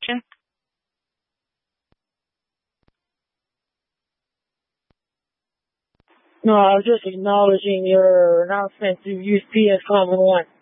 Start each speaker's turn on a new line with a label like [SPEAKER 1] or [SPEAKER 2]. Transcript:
[SPEAKER 1] question?
[SPEAKER 2] No, I was just acknowledging your announcement to use PS Common 1.